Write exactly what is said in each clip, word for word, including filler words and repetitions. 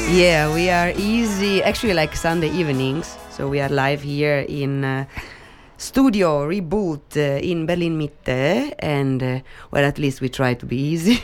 Yeah, we are easy, actually like Sunday evenings. So we are live here in uh, Studio Reboot uh, in Berlin Mitte, and uh, well, at least we try to be easy.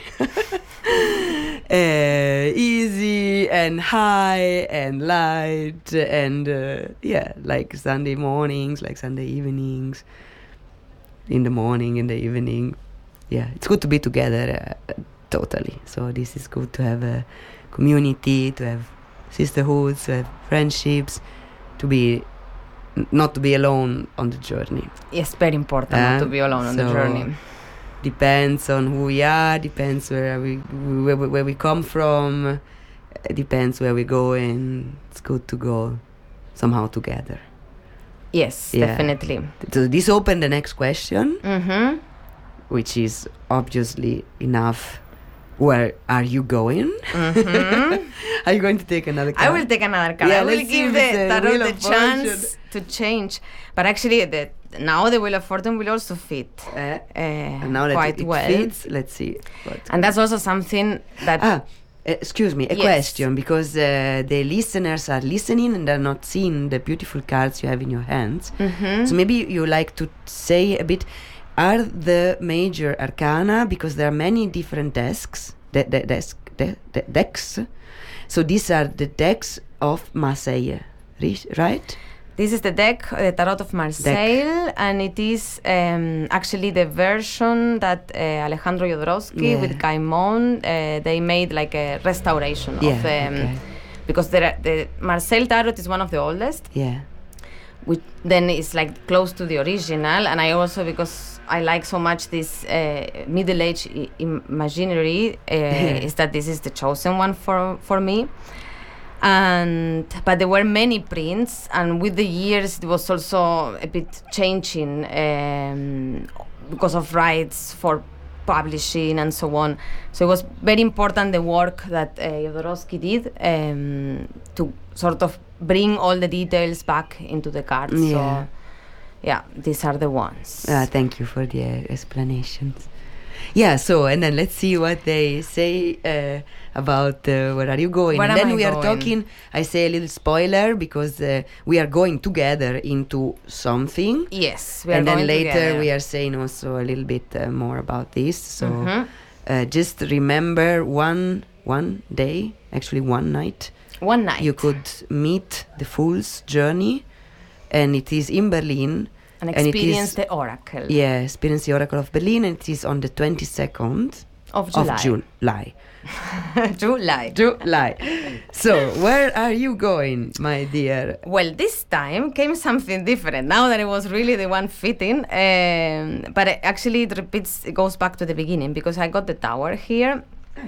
uh, easy and high and light and uh, yeah, like Sunday mornings, like Sunday evenings, in the morning, in the evening. Yeah, it's good to be together, uh, totally. So this is good to have a community, to have sisterhoods, to have friendships, to be n- not to be alone on the journey. It's very important Uh, not to be alone on so the journey. Depends on who we are, depends where we where, we- where we come from, uh, depends where we go, and it's good to go somehow together. Yes, Yeah. definitely. So this opened the next question, Mm-hmm. which is obviously enough. Where are you going? Mm-hmm. Are you going to take another card? I will take another card. Yeah, I will let's see give if the it's a tarot Wheel the of Fortune. chance to change. But actually, the, now the Wheel of Fortune will also fit Uh, uh, and now that quite it well. fits, let's see. What And that's also something that... ah, uh, excuse me, a Yes. question, because uh, the listeners are listening and they're not seeing the beautiful cards you have in your hands. Mhm. So maybe you like to say a bit, are the major arcana, because there are many different desks, de- de- desk, de- de- decks. So these are the decks of Marseille, ri- right? This is the deck, the Tarot of Marseille, and it is um, actually the version that uh, Alejandro Jodorowsky Yeah. with Caimon, uh, they made like a restoration Yeah, of them. okay. Because the, the Marseille Tarot is one of the oldest, Yeah. which then is like close to the original. And I also, because I like so much this uh, Middle Age I- imaginary, uh, is that this is the chosen one for, for me. And but there were many prints, and with the years it was also a bit changing um, because of rights for publishing and so on. So it was very important the work that uh, Jodorowsky did um, to sort of bring all the details back into the cards. Yeah. So yeah, these are the ones. Uh, thank you for the uh, explanations. Yeah, so, and then let's see what they say uh, about uh, where are you going. Where and am then I we are going? talking, I say a little spoiler, because uh, we are going together into something. Yes, we are And then going later together. we are saying also a little bit uh, more about this. So Mhm. uh, just remember one one day, actually one night, One night. you could meet the Fool's Journey, and it is in Berlin. and and it experience is- the oracle Yeah, experience the Oracle of Berlin, and it is on the twenty-second of July. of July. July. July. So, where are you going, my dear? Well, this time came something different. Now that it was really the one fitting, um, but it actually it repeats, it goes back to the beginning, because I got the tower here,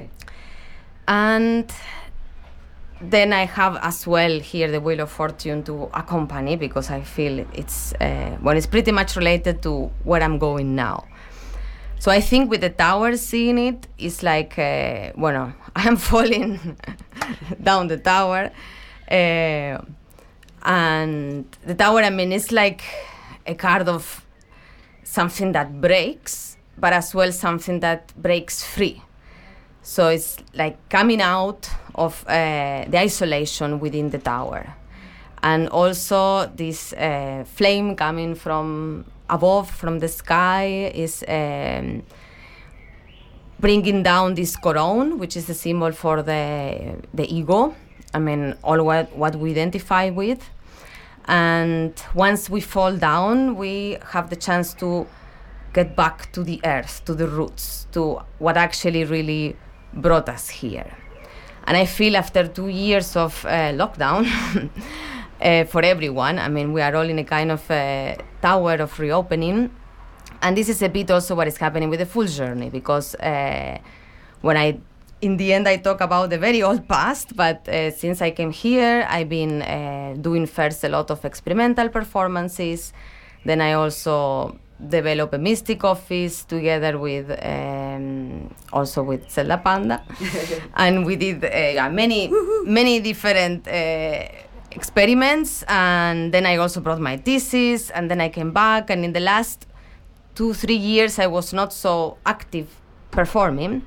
and then I have as well here the Wheel of Fortune to accompany, because I feel it's uh, well, it's pretty much related to where I'm going now. So I think with the tower seeing it, it's like, uh, bueno, I'm falling down the tower. Uh, and the tower, I mean, it's like a card of something that breaks, but as well something that breaks free. So it's like coming out of uh, the isolation within the tower. And also this uh, flame coming from above, from the sky, is um, bringing down this corone, which is the symbol for the the ego. I mean, all what, what we identify with. And once we fall down, we have the chance to get back to the earth, to the roots, to what actually really brought us here. And I feel after two years of uh, lockdown, uh, for everyone, I mean, we are all in a kind of uh, tower of reopening. And this is a bit also what is happening with the Fool's Journey, because uh, when I, in the end, I talk about the very old past, but uh, since I came here, I've been uh, doing first a lot of experimental performances. Then I also developed a mystic office together with, um, also with Zelda Panda. And we did uh, yeah, many, many different uh, experiments. And then I also brought my thesis, and then I came back. And in the last two, three years, I was not so active performing.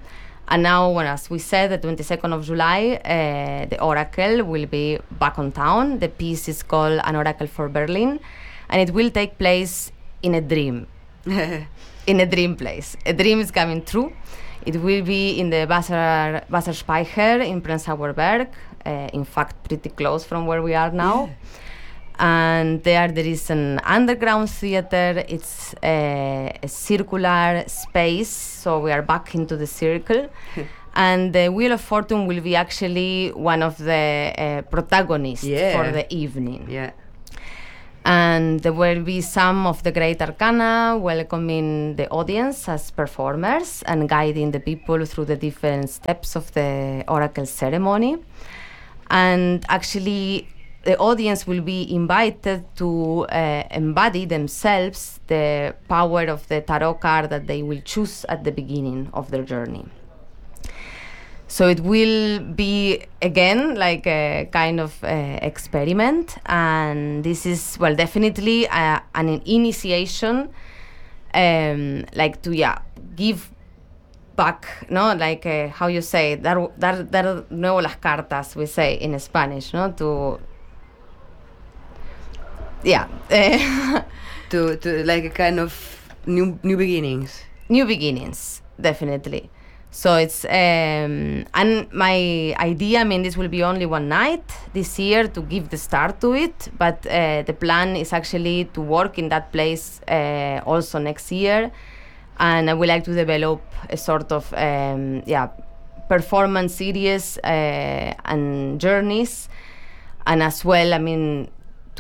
And now, when, as we said, the twenty-second of July, uh, the Oracle will be back on town. The piece is called An Oracle for Berlin, and it will take place in a dream. In a dream place. A dream is coming true. It will be in the Wasser, Wasserspeicher in Prenzlauer Berg, uh, in fact, pretty close from where we are now. Yeah. And there there is an underground theater. It's a, a circular space, so we are back into the circle. And the Wheel of Fortune will be actually one of the uh, protagonists Yeah. for the evening. Yeah. And there will be some of the great arcana welcoming the audience as performers and guiding the people through the different steps of the oracle ceremony. And actually, the audience will be invited to uh, embody themselves the power of the tarot card that they will choose at the beginning of their journey. So it will be, again, like a kind of uh, experiment. And this is, well, definitely uh, an initiation, um, like to, yeah, give back, no? Like, uh, how you say, dar, dar, dar nuevo las cartas, we say in Spanish, no? To, yeah. to to like a kind of new new beginnings. New beginnings, definitely. So it's, um, and my idea, I mean, this will be only one night this year to give the start to it, but uh, the plan is actually to work in that place uh, also next year, and I would like to develop a sort of, um, yeah, performance series uh, and journeys, and as well, I mean,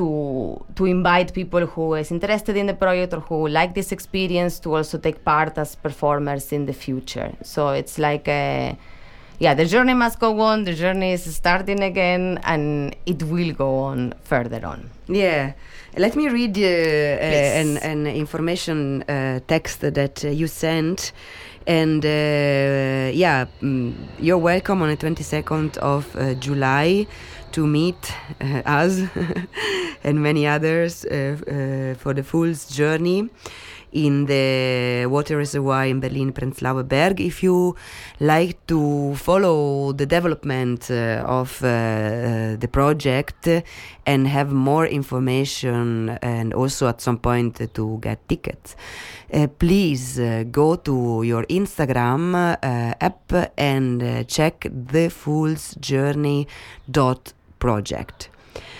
to to invite people who is interested in the project or who like this experience to also take part as performers in the future. So it's like, a, yeah, the journey must go on, the journey is starting again, and it will go on further on. Yeah. Let me read uh, uh, an, an information uh, text that uh, you sent. And uh, yeah, mm, you're welcome on the twenty-second of uh, July to meet uh, us and many others uh, uh, for the Fool's Journey in the water reservoir in Berlin, Prenzlauer Berg. If you like to follow the development uh, of uh, the project and have more information, and also at some point uh, to get tickets, uh, please uh, go to your Instagram uh, app and uh, check the fool's journey dot project.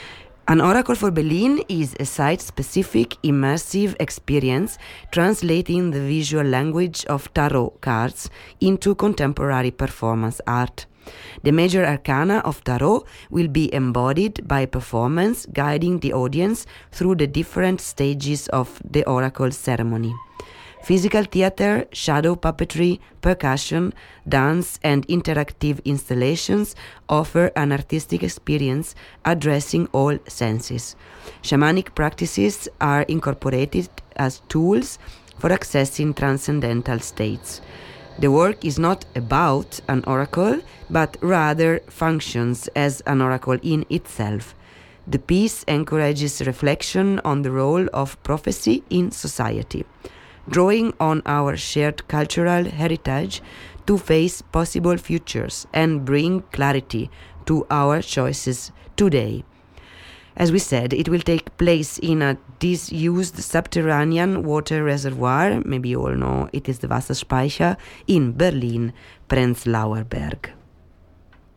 An Oracle for Berlin is a site-specific, immersive experience translating the visual language of tarot cards into contemporary performance art. The major arcana of tarot will be embodied by performance, guiding the audience through the different stages of the Oracle ceremony. Physical theater, shadow puppetry, percussion, dance, and interactive installations offer an artistic experience addressing all senses. Shamanic practices are incorporated as tools for accessing transcendental states. The work is not about an oracle, but rather functions as an oracle in itself. The piece encourages reflection on the role of prophecy in society, drawing on our shared cultural heritage to face possible futures and bring clarity to our choices today. As we said, it will take place in a disused subterranean water reservoir, maybe you all know it is the Wasserspeicher, in Berlin, Prenzlauer Berg.